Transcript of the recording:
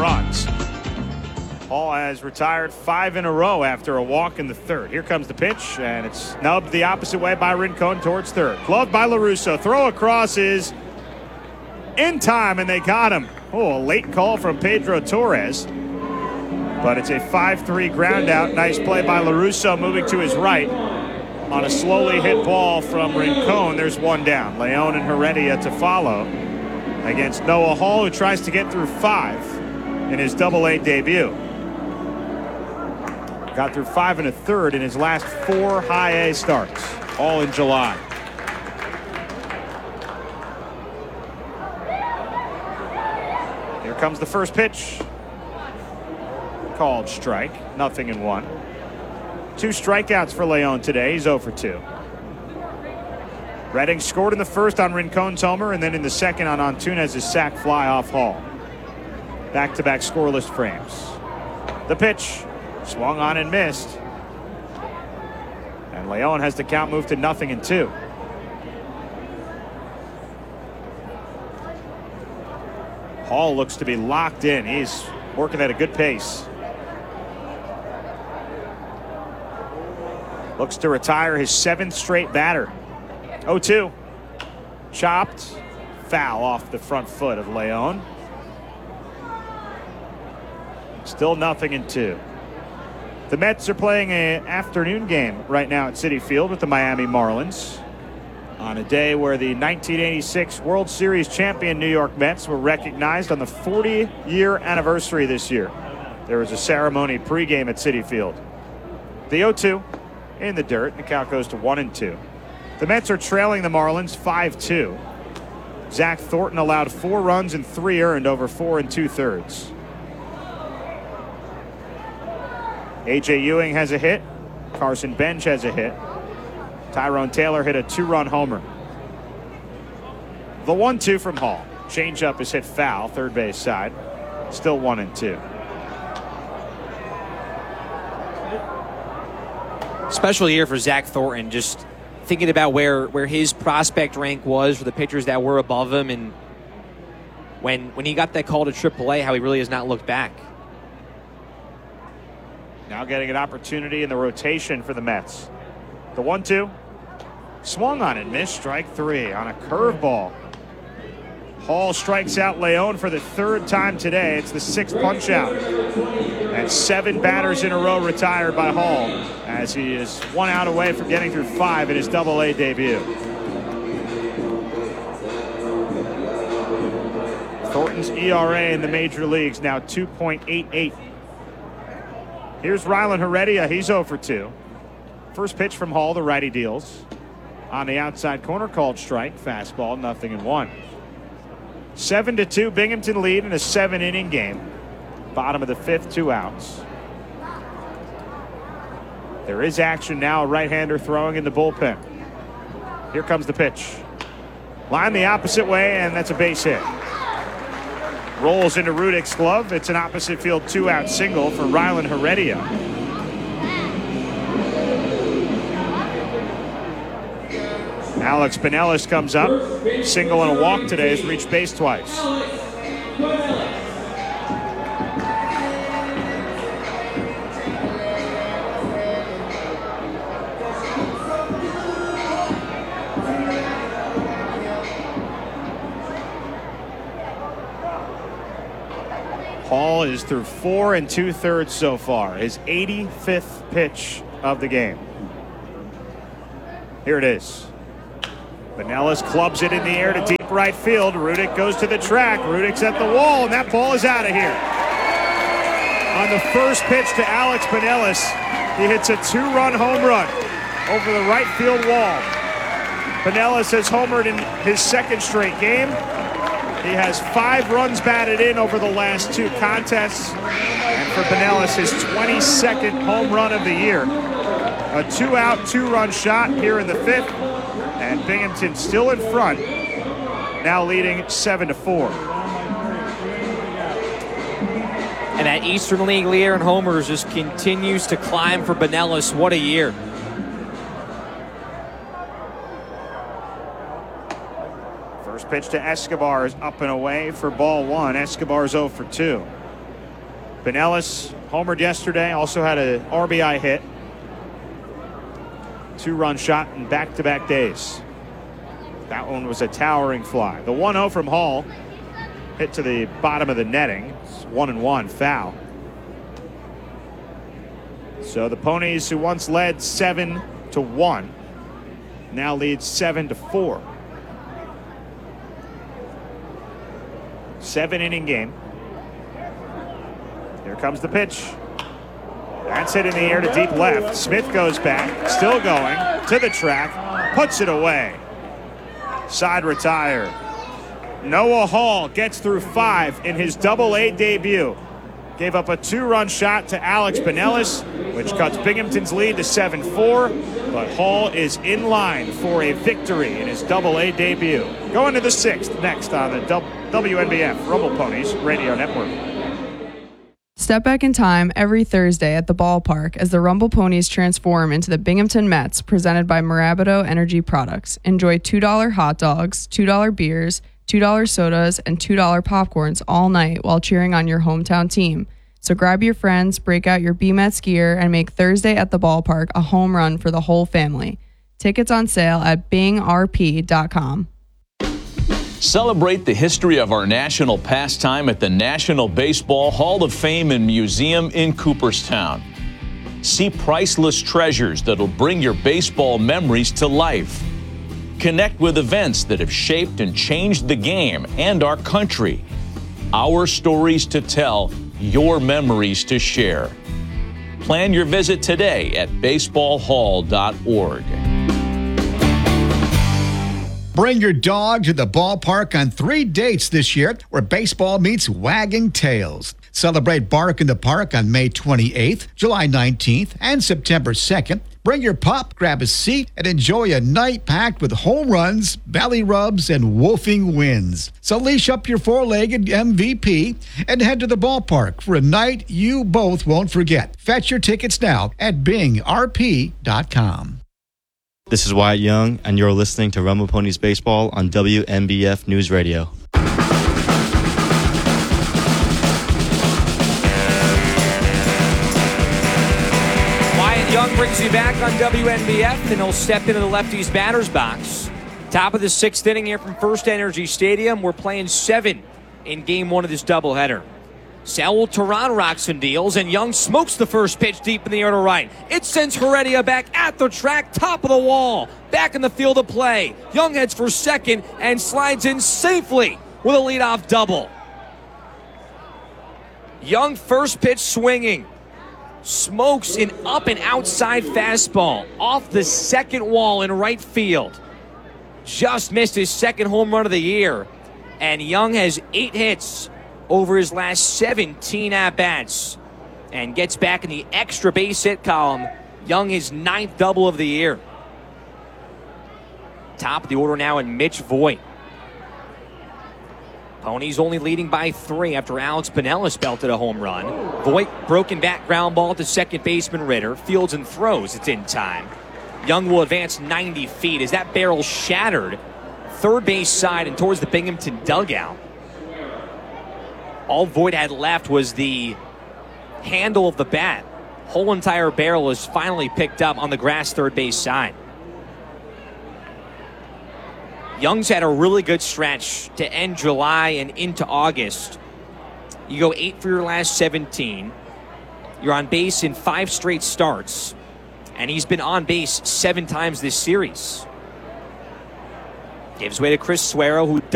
runs. Hall has retired 5 in a row after a walk in the third. Here comes the pitch, and it's snubbed the opposite way by Rincon towards third. Gloved by LaRusso. Throw across is in time, and they got him. Oh, a late call from Pedro Torres. But it's a 5-3 ground out. Nice play by LaRusso, moving to his right on a slowly hit ball from Rincon. There's one down. Leon and Heredia to follow against Noah Hall, who tries to get through 5 in his Double-A debut. Got through 5 1/3 in his last 4 high A starts, all in July. Here comes the first pitch. Called strike, 0-1. 2 strikeouts for Leon today. He's 0 for 2. Redding scored in the first on Rincon's homer, and then in the second on Antunez's sac fly off Hall. Back-to-back scoreless frames. The pitch. Swung on and missed. And Leon has the count moved to 0-2. Hall looks to be locked in. He's working at a good pace. Looks to retire his 7th straight batter. 0-2. Chopped. Foul off the front foot of Leon. Still 0-2. The Mets are playing an afternoon game right now at Citi Field with the Miami Marlins on a day where the 1986 World Series champion New York Mets were recognized on the 40-year anniversary this year. There was a ceremony pregame at Citi Field. The 0-2 in the dirt. The count goes to 1-2. The Mets are trailing the Marlins 5-2. Zach Thornton allowed 4 runs and 3 earned over 4 2/3. A.J. Ewing has a hit. Carson Bench has a hit. Tyrone Taylor hit a 2-run homer. The 1-2 from Hall. Changeup is hit foul, third base side. Still 1-2. Special year for Zach Thornton. Just thinking about where his prospect rank was for the pitchers that were above him, and when he got that call to AAA, how he really has not looked back. Now getting an opportunity in the rotation for the Mets. The 1-2. Swung on and missed. Strike 3 on a curveball. Hall strikes out Leon for the 3rd time today. It's the 6th punch out. And 7 batters in a row retired by Hall as he is 1 out away from getting through 5 in his Double-A debut. Thornton's ERA in the major leagues now 2.88. Here's Rylan Heredia. He's 0 for 2. First pitch from Hall, the righty deals. On the outside corner, called strike. Fastball, 0-1. 7-2, Binghamton lead in a 7-inning game. Bottom of the 5th, 2 outs. There is action now. A right-hander throwing in the bullpen. Here comes the pitch. Line the opposite way, and that's a base hit. Rolls into Rudik's glove. It's an opposite field 2-out single for Rylan Heredia. Alex Pinellas comes up. Single and a walk today. Has reached base twice. Hall is through 4 2/3 so far. His 85th pitch of the game. Here it is. Pinellas clubs it in the air to deep right field. Rudik goes to the track. Rudik's at the wall, and that ball is out of here. On the first pitch to Alex Pinellas, he hits a 2-run home run over the right field wall. Pinellas has homered in his 2nd straight game. He has 5 runs batted in over the last 2 contests. And for Pinellas, his 22nd home run of the year. A 2-out, 2-run shot here in the 5th. And Binghamton still in front, now leading 7-4. And that Eastern League leader in homers just continues to climb for Pinellas. What a year. First pitch to Escobar is up and away for ball 1. Escobar's 0 for 2. Pinellas homered yesterday, also had an RBI hit. 2-run shot in back-to-back days. That one was a towering fly. The 1-0 from Hall hit to the bottom of the netting. It's 1-1 foul. So the Ponies, who once led 7-1, now lead 7-4. 7-inning game. Here comes the pitch. That's hit in the air to deep left. Smith goes back, still going to the track, puts it away. Side retire. Noah Hall gets through 5 in his Double-A debut. Gave up a 2-run shot to Alex Pinellas, which cuts Binghamton's lead to 7-4. But Hall is in line for a victory in his Double-A debut. Going to the 6th next on the WNBF Rumble Ponies Radio Network. Step back in time every Thursday at the ballpark as the Rumble Ponies transform into the Binghamton Mets, presented by Mirabito Energy Products. Enjoy $2 hot dogs, $2 beers, $2 sodas, and $2 popcorns all night while cheering on your hometown team. So grab your friends, break out your B-Mets gear, and make Thursday at the ballpark a home run for the whole family. Tickets on sale at bingrp.com. Celebrate the history of our national pastime at the National Baseball Hall of Fame and Museum in Cooperstown. See priceless treasures that'll bring your baseball memories to life. Connect with events that have shaped and changed the game and our country. Our stories to tell, your memories to share. Plan your visit today at baseballhall.org. Bring your dog to the ballpark on 3 dates this year where baseball meets wagging tails. Celebrate Bark in the Park on May 28th, July 19th, and September 2nd. Bring your pup, grab a seat, and enjoy a night packed with home runs, belly rubs, and woofing wins. So leash up your 4-legged MVP and head to the ballpark for a night you both won't forget. Fetch your tickets now at bingrp.com. This is Wyatt Young, and you're listening to Rumble Ponies Baseball on WNBF News Radio. Wyatt Young brings you back on WNBF, and he'll step into the lefties' batter's box. Top of the 6th inning here from First Energy Stadium. We're playing 7 in Game 1 of this doubleheader. Saul Tehran rocks and deals, and Young smokes the first pitch deep in the air to right. It sends Heredia back at the track, top of the wall, back in the field of play. Young heads for second and slides in safely with a leadoff double. Young first pitch swinging. Smokes an up and outside fastball off the second wall in right field. Just missed his second home run of the year. And Young has 8 hits over his last 17 at-bats and gets back in the extra base hit column. Young his 9th double of the year. Top of the order now in Mitch Voigt. Ponies only leading by 3 after Alex Pinellas belted a home run. Voigt broken back ground ball to second baseman Ritter. Fields and throws. It's in time. Young will advance 90 feet as that barrel shattered third base side and towards the Binghamton dugout. All Voigt had left was the handle of the bat. Whole entire barrel is finally picked up on the grass third base side. Young's had a really good stretch to end July and into August. You go 8 for your last 17. You're on base in 5 straight starts. And he's been on base 7 times this series. Gives way to Chris Suero, who